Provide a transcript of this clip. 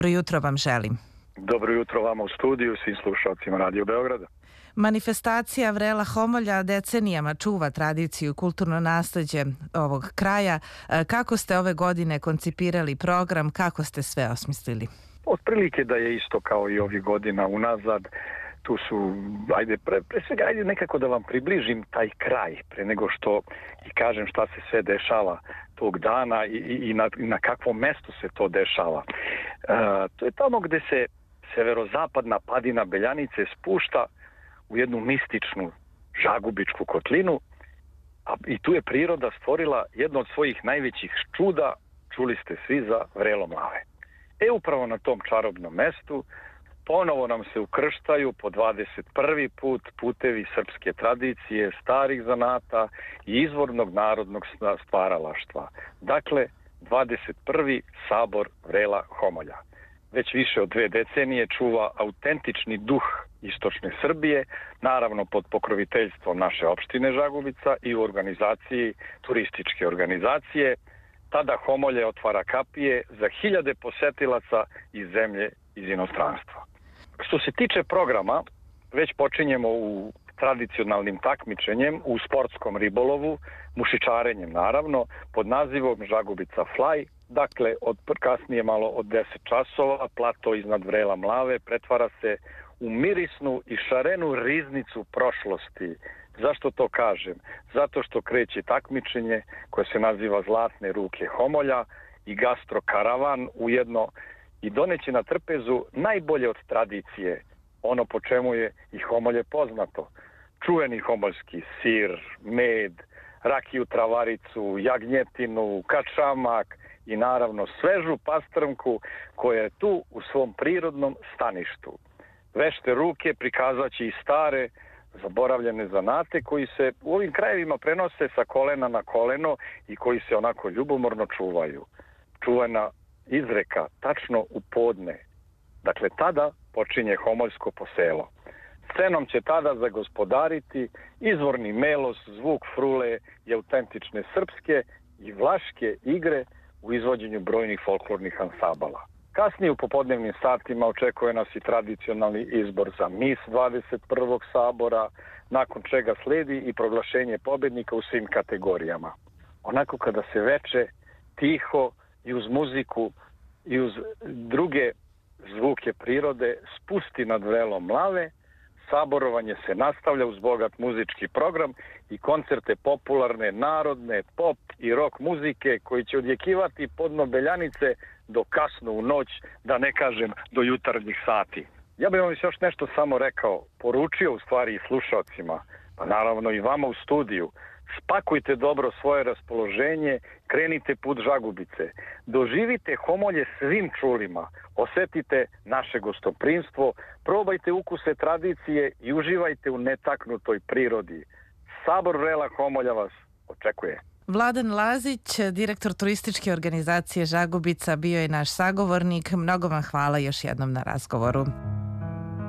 Dobro jutro vam želim. Dobro jutro vama u studiju, svim slušalcima Radio Beograda. Manifestacija Vrela Homolja decenijama čuva tradiciju i kulturno nasleđe ovog kraja. Kako ste ove godine koncipirali program, kako ste sve osmislili? Otprilike da je isto kao i ovih godina unazad. Tu su, pre svega, nekako da vam približim taj kraj, pre nego što i kažem šta se sve dešava tog dana i na kakvom mestu se to dešava. To je tamo gde se severozapadna padina Beljanice spušta u jednu mističnu Žagubičku kotlinu, i tu je priroda stvorila jedno od svojih najvećih čuda, čuli ste svi za Vrelo Mlave. Upravo na tom čarobnom mestu ponovo nam se ukrštaju po 21. put putevi srpske tradicije, starih zanata i izvornog narodnog stvaralaštva. Dakle, 21. sabor Vrela Homolja. Već više od 2 decenije čuva autentični duh istočne Srbije, naravno pod pokroviteljstvom naše opštine Žagubica i u organizaciji turističke organizacije. Tada Homolje otvara kapije za 1000 posetilaca iz zemlje, iz inostranstva. Što se tiče programa, već počinjemo u tradicionalnim takmičenjem, u sportskom ribolovu, mušičarenjem naravno, pod nazivom Žagubica Fly. Dakle, kasnije malo od 10 časova, plato iznad Vrela Mlave pretvara se u mirisnu i šarenu riznicu prošlosti. Zašto to kažem? Zato što kreće takmičenje koje se naziva Zlatne ruke Homolja i gastrokaravan ujedno i doneće na trpezu najbolje od tradicije, ono po čemu je i Homolje poznato. Čuveni homoljski sir, med, rakiju travaricu, jagnjetinu, kačamak i naravno svežu pastrmku koja je tu u svom prirodnom staništu. Vešte ruke prikazat će i stare, zaboravljene zanate koji se u ovim krajevima prenose sa kolena na koleno i koji se onako ljubomorno čuvaju. Čuvena izreka tačno u podne. Dakle, tada počinje homoljsko poselo. Scenom će tada zagospodariti izvorni melos, zvuk frule i autentične srpske i vlaške igre u izvođenju brojnih folklornih ansambala. Kasnije u popodnevnim satima očekuje nas i tradicionalni izbor za mis 21. sabora, nakon čega sledi i proglašenje pobednika u svim kategorijama. Onako kada se veče tiho i uz muziku i uz druge zvuke prirode spusti nad Vrelom Mlave, saborovanje se nastavlja uz bogat muzički program i koncerte popularne, narodne, pop i rock muzike koji će odjekivati podno Beljanice do kasno u noć, da ne kažem do jutarnjih sati. Ja bih vam još nešto samo rekao, poručio u stvari i slušalcima, pa naravno i vama u studiju. Spakujte dobro svoje raspoloženje, krenite put Žagubice. Doživite Homolje svim čulima, osetite naše gostoprimstvo, probajte ukuse tradicije i uživajte u netaknutoj prirodi. Sabor Vrela Homolja vas očekuje. Vladan Lazić, direktor turističke organizacije Žagubica, bio je naš sagovornik. Mnogo vam hvala još jednom na razgovoru.